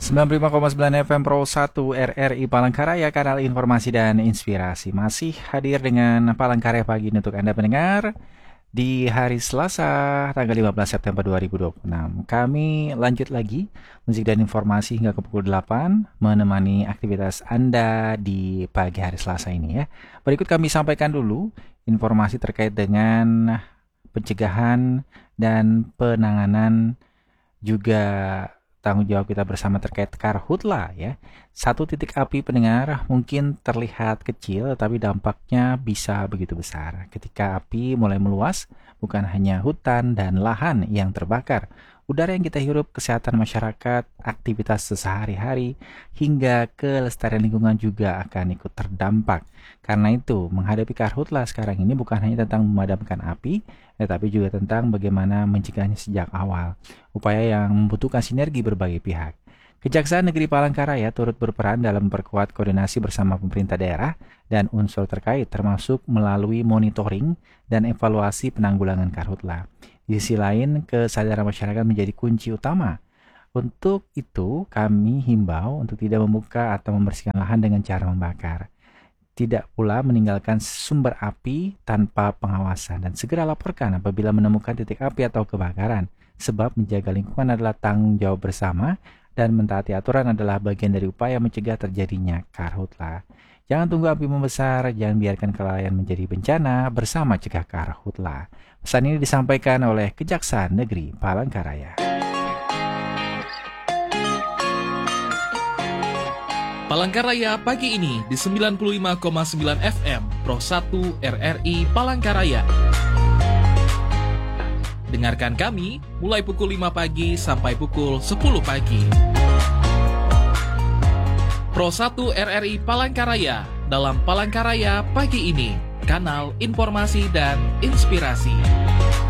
95,9 FM Pro 1 RRI Palangkaraya, kanal informasi dan inspirasi. Masih hadir dengan Palangkaraya pagi ini untuk Anda pendengar di hari Selasa tanggal 15 September 2026. Kami lanjut lagi musik dan informasi hingga ke pukul 8 menemani aktivitas Anda di pagi hari Selasa ini ya. Berikut kami sampaikan dulu informasi terkait dengan pencegahan dan penanganan juga tanggung jawab kita bersama terkait karhutla ya. Satu titik api pendengar mungkin terlihat kecil tapi dampaknya bisa begitu besar. Ketika api mulai meluas, bukan hanya hutan dan lahan yang terbakar, udara yang kita hirup, kesehatan masyarakat, aktivitas sehari-hari, hingga kelestarian lingkungan juga akan ikut terdampak. Karena itu, menghadapi karhutla sekarang ini bukan hanya tentang memadamkan api, tetapi juga tentang bagaimana mencegahnya sejak awal. Upaya yang membutuhkan sinergi berbagai pihak. Kejaksaan Negeri Palangkaraya turut berperan dalam memperkuat koordinasi bersama pemerintah daerah dan unsur terkait, termasuk melalui monitoring dan evaluasi penanggulangan karhutla. Di sisi lain, kesadaran masyarakat menjadi kunci utama. Untuk itu, kami himbau untuk tidak membuka atau membersihkan lahan dengan cara membakar. Tidak pula meninggalkan sumber api tanpa pengawasan dan segera laporkan apabila menemukan titik api atau kebakaran. Sebab menjaga lingkungan adalah tanggung jawab bersama dan mentaati aturan adalah bagian dari upaya mencegah terjadinya karhutla. Jangan tunggu api membesar, jangan biarkan kelalaian menjadi bencana, bersama cegah karhutla. Pesan ini disampaikan oleh Kejaksaan Negeri Palangkaraya. Palangkaraya pagi ini di 95,9 FM Pro 1 RRI Palangkaraya. Dengarkan kami mulai pukul 5 pagi sampai pukul 10 pagi. Pro 1 RRI Palangkaraya dalam Palangkaraya pagi ini, kanal informasi dan inspirasi.